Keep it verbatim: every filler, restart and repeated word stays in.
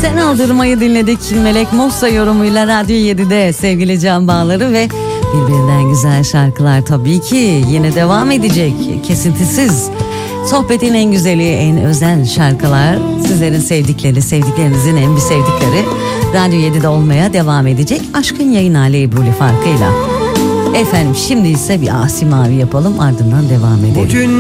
Sen Aldırmayı dinledik. Melek Mossa yorumuyla Radyo yedide sevgili Can Bağları ve birbirinden güzel şarkılar tabii ki yine devam edecek. Kesintisiz. Sohbetin en güzeli, en özel şarkılar sizlerin sevdikleri, sevdiklerinizin en bir sevdikleri Radyo yedide olmaya devam edecek. Aşkın Yayın Ali Ebru'li farkıyla. Efendim şimdi ise bir Asi Mavi yapalım, ardından devam edelim.